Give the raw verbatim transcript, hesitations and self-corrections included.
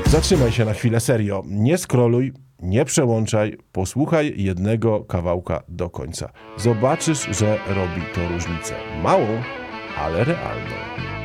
Zatrzymaj się na chwilę, serio. Nie scrolluj, nie przełączaj, posłuchaj jednego kawałka do końca. Zobaczysz, że robi to różnicę. Małą, ale realną.